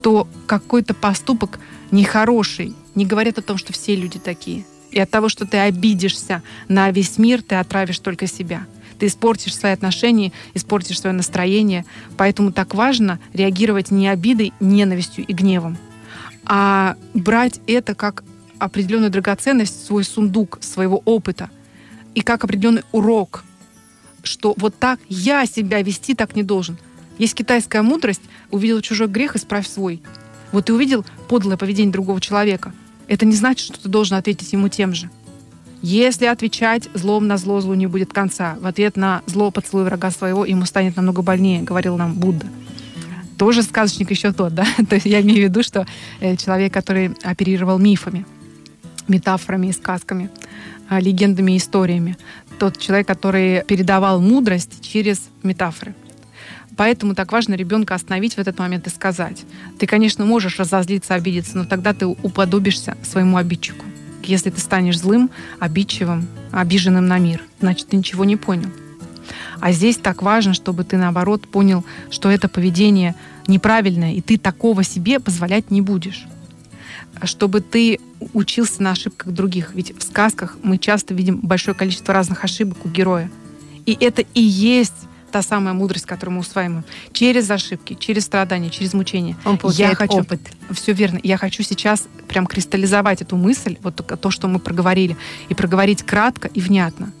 то какой-то поступок нехороший не говорит о том, что все люди такие. И от того, что ты обидишься на весь мир, ты отравишь только себя. Ты испортишь свои отношения, испортишь свое настроение. Поэтому так важно реагировать не обидой, ненавистью и гневом, а брать это как определенную драгоценность, свой сундук своего опыта и как определенный урок, что вот так я себя вести так не должен. Есть китайская мудрость: увидел чужой грех, исправь свой. Вот ты увидел подлое поведение другого человека. Это не значит, что ты должен ответить ему тем же. Если отвечать злом на зло, злу не будет конца. В ответ на зло поцелуй врага своего, ему станет намного больнее, говорил нам Будда. Тоже сказочник еще тот, да? То есть я имею в виду, что человек, который оперировал мифами, метафорами и сказками, легендами и историями. Тот человек, который передавал мудрость через метафоры. Поэтому так важно ребенка остановить в этот момент и сказать: ты, конечно, можешь разозлиться, обидеться, но тогда ты уподобишься своему обидчику. Если ты станешь злым, обидчивым, обиженным на мир, значит, ты ничего не понял. А здесь так важно, чтобы ты, наоборот, понял, что это поведение неправильное, и ты такого себе позволять не будешь. Чтобы ты учился на ошибках других. Ведь в сказках мы часто видим большое количество разных ошибок у героя. И это и есть та самая мудрость, которую мы усваиваем. Через ошибки, через страдания, через мучения. Он получает опыт. Все верно. Я хочу сейчас прям кристаллизовать эту мысль, вот то, что мы проговорили, и проговорить кратко и внятно.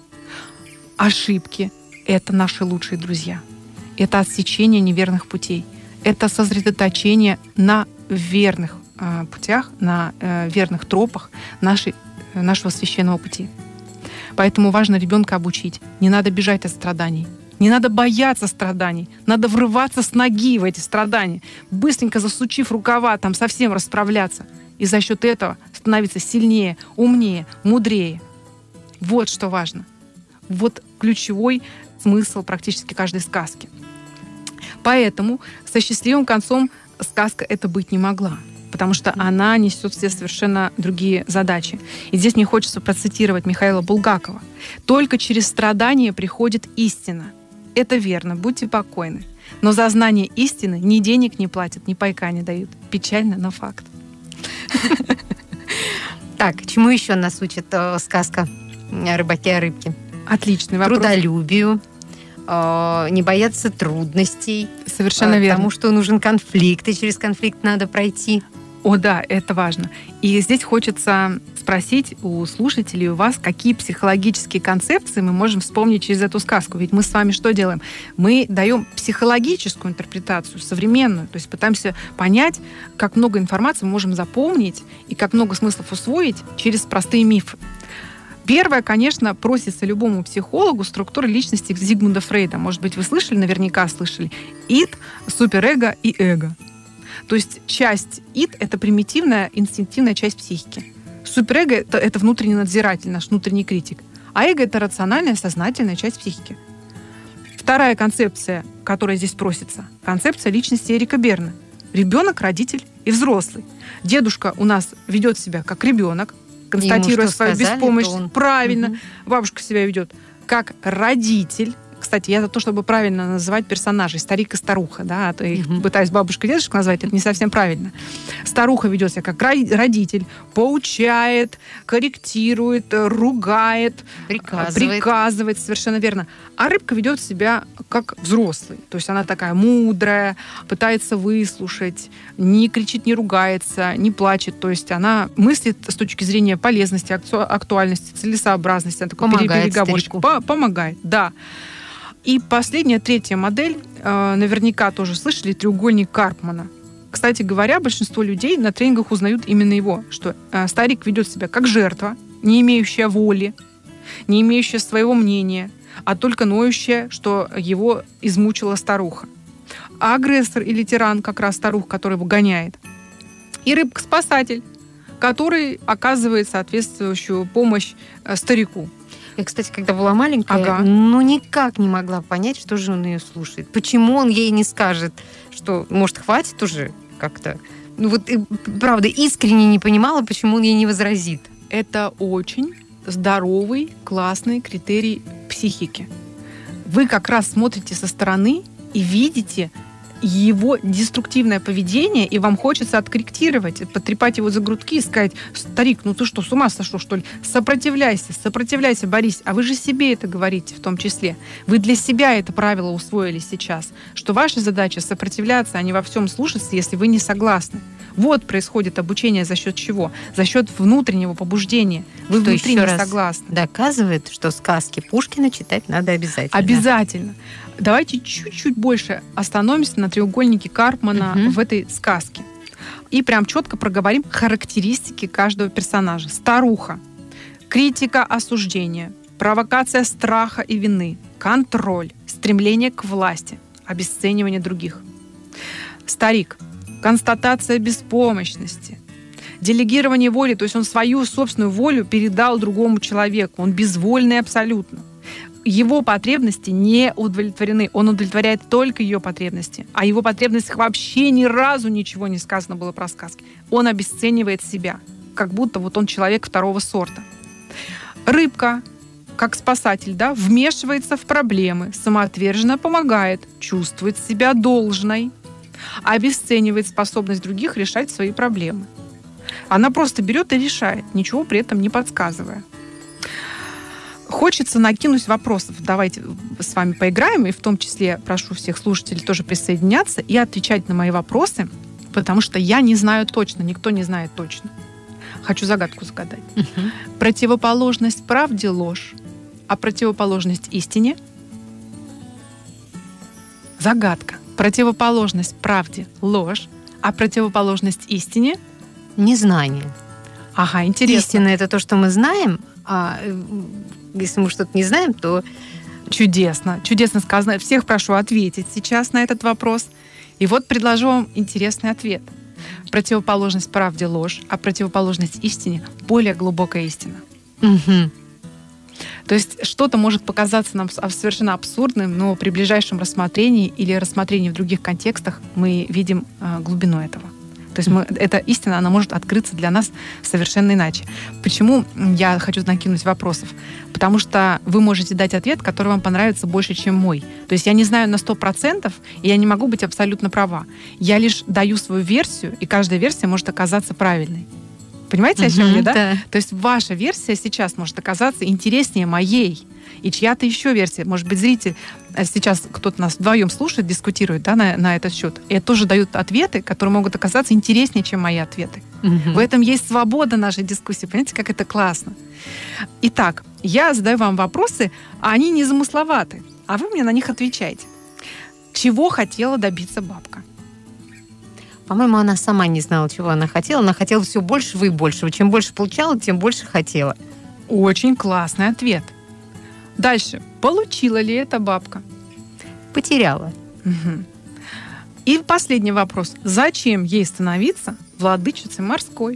Ошибки — это наши лучшие друзья. Это отсечение неверных путей. Это сосредоточение на верных путях, на верных тропах нашего священного пути. Поэтому важно ребенка обучить. Не надо бежать от страданий. Не надо бояться страданий. Надо врываться с ноги в эти страдания. Быстренько засучив рукава, там совсем расправляться. И за счет этого становиться сильнее, умнее, мудрее. Вот что важно. Вот ключевой смысл практически каждой сказки. Поэтому со счастливым концом сказка эта быть не могла, потому что она несет все совершенно другие задачи. И здесь мне хочется процитировать Михаила Булгакова. «Только через страдания приходит истина. Это верно, будьте покойны. Но за знание истины ни денег не платят, ни пайка не дают. Печально, но факт». Так, чему еще нас учит сказка о рыбаке и о рыбке? Отличный вопрос. Трудолюбию, не бояться трудностей. Совершенно верно. Потому что нужен конфликт, и через конфликт надо пройти. О, да, это важно. И здесь хочется спросить у слушателей, у вас, какие психологические концепции мы можем вспомнить через эту сказку. Ведь мы с вами что делаем? Мы даем психологическую интерпретацию, современную, то есть пытаемся понять, как много информации мы можем запомнить и как много смыслов усвоить через простые мифы. Первое, конечно, просится любому психологу структура личности Зигмунда Фрейда. Может быть, вы слышали, наверняка слышали. Ид, суперэго и эго. То есть часть ид — это примитивная, инстинктивная часть психики. Суперэго — это внутренний надзиратель, наш внутренний критик. А эго — это рациональная, сознательная часть психики. Вторая концепция, которая здесь просится, концепция личности Эрика Берна. Ребенок, родитель и взрослый. Дедушка у нас ведет себя как ребенок, констатируя свою беспомощность. Правильно. Бабушка себя ведет как родитель. Кстати, я за то, чтобы правильно называть персонажей. Старик и старуха. Да? А то их пытаюсь бабушка и дедушка назвать, это не совсем правильно. Старуха ведет себя как родитель, поучает, корректирует, ругает, приказывает. Совершенно верно. А рыбка ведет себя как взрослый. То есть она такая мудрая, пытается выслушать, не кричит, не ругается, не плачет. То есть она мыслит с точки зрения полезности, актуальности, целесообразности. Она такой переговорщик. Помогает, да. И последняя, третья модель, наверняка тоже слышали, треугольник Карпмана. Кстати говоря, большинство людей на тренингах узнают именно его, что старик ведет себя как жертва, не имеющая воли, не имеющая своего мнения, а только ноющая, что его измучила старуха. А агрессор или тиран, как раз старуха, который его гоняет. И рыбка-спасатель, который оказывает соответствующую помощь старику. Я, кстати, когда была маленькая, никак не могла понять, что же он ее слушает. Почему он ей не скажет, что, может, хватит уже как-то? Правда, искренне не понимала, почему он ей не возразит. Это очень здоровый, классный критерий психики. Вы как раз смотрите со стороны и видите его деструктивное поведение, и вам хочется откорректировать, потрепать его за грудки и сказать: старик, ну ты что, с ума сошел, что ли? Сопротивляйся, борись. А вы же себе это говорите в том числе. Вы для себя это правило усвоили сейчас, что ваша задача сопротивляться, а не во всем слушаться, если вы не согласны. Вот происходит обучение за счет чего? За счет внутреннего побуждения. Вы что внутри не согласны. Доказывает, что сказки Пушкина читать надо обязательно. Обязательно. Давайте чуть-чуть больше остановимся на треугольнике Карпмана в этой сказке. И прям четко проговорим характеристики каждого персонажа. Старуха. Критика осуждения. Провокация страха и вины. Контроль. Стремление к власти. Обесценивание других. Старик. Констатация беспомощности. Делегирование воли, то есть он свою собственную волю передал другому человеку. Он безвольный абсолютно. Его потребности не удовлетворены. Он удовлетворяет только ее потребности. О его потребностях вообще ни разу ничего не сказано было про сказки. Он обесценивает себя, как будто вот он человек второго сорта. Рыбка, как спасатель, да, вмешивается в проблемы, самоотверженно помогает, чувствует себя должной, обесценивает способность других решать свои проблемы. Она просто берет и решает, ничего при этом не подсказывая. Хочется накинуть вопросов. Давайте с вами поиграем, и в том числе прошу всех слушателей тоже присоединяться и отвечать на мои вопросы, потому что я не знаю точно, никто не знает точно. Хочу загадку загадать. Противоположность правде — ложь, а противоположность истине — загадка. Противоположность правде — ложь, а противоположность истине — незнание. Ага, интересно. Истина — это то, что мы знаем, а если мы что-то не знаем, то... Чудесно. Чудесно сказано. Всех прошу ответить сейчас на этот вопрос. И вот предложу вам интересный ответ. Противоположность правде — ложь, а противоположность истине — более глубокая истина. То есть что-то может показаться нам совершенно абсурдным, но при ближайшем рассмотрении или рассмотрении в других контекстах мы видим глубину этого. То есть эта истина, она может открыться для нас совершенно иначе. Почему я хочу накинуть вопросов? Потому что вы можете дать ответ, который вам понравится больше, чем мой. То есть я не знаю на 100%, и я не могу быть абсолютно права. Я лишь даю свою версию, и каждая версия может оказаться правильной. Понимаете, о чем я, да? Да. То есть ваша версия сейчас может оказаться интереснее моей. И чья-то еще версия. Может быть, зритель, сейчас кто-то нас вдвоем слушает, дискутирует, да, на этот счет. И тоже дают ответы, которые могут оказаться интереснее, чем мои ответы. В этом есть свобода нашей дискуссии. Понимаете, как это классно? Итак, я задаю вам вопросы, а они незамысловаты. А вы мне на них отвечаете. Чего хотела добиться бабка? По-моему, она сама не знала, чего она хотела. Она хотела все большего и большего. Чем больше получала, тем больше хотела. Очень классный ответ. Дальше. Получила ли эта бабка? Потеряла. И последний вопрос. Зачем ей становиться владычицей морской?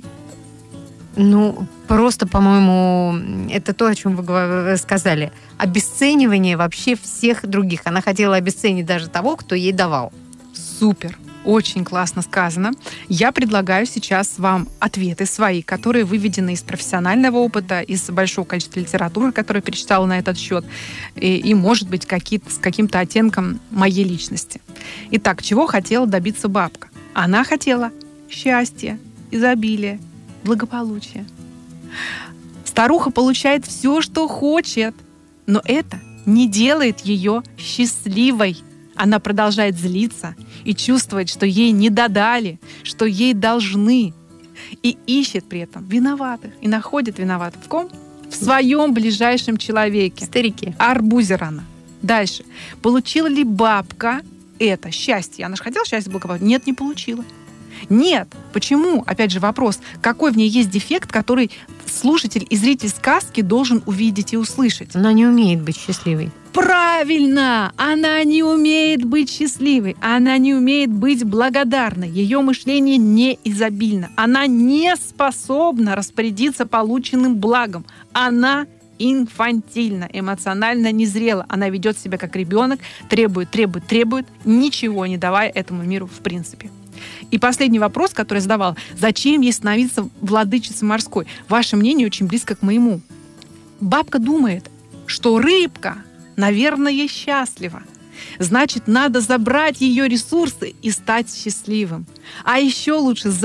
Ну, просто, по-моему, это то, о чем вы сказали. Обесценивание вообще всех других. Она хотела обесценить даже того, кто ей давал. Супер. Очень классно сказано. Я предлагаю сейчас вам ответы свои, которые выведены из профессионального опыта, из большого количества литературы, которую я перечитала на этот счет, и может быть, с каким-то оттенком моей личности. Итак, чего хотела добиться бабка? Она хотела счастья, изобилия, благополучия. Старуха получает все, что хочет, но это не делает ее счастливой. Она продолжает злиться и чувствовать, что ей не додали, что ей должны. И ищет при этом виноватых. И находит виноватых в ком? В своем ближайшем человеке. Старике. Арбузер она. Дальше. Получила ли бабка это счастье? Она же хотела счастья, благополучия? Нет, не получила. Нет. Почему? Опять же вопрос. Какой в ней есть дефект, который слушатель и зритель сказки должен увидеть и услышать? Она не умеет быть счастливой. Правильно! Она не умеет быть счастливой. Она не умеет быть благодарной. Ее мышление не изобильно. Она не способна распорядиться полученным благом. Она инфантильна, эмоционально незрела. Она ведет себя как ребенок, требует, ничего не давая этому миру в принципе. И последний вопрос, который я задавала. Зачем ей становиться владычицей морской? Ваше мнение очень близко к моему. Бабка думает, что рыбка, наверное, счастлива. Значит, надо забрать ее ресурсы и стать счастливым. А еще лучше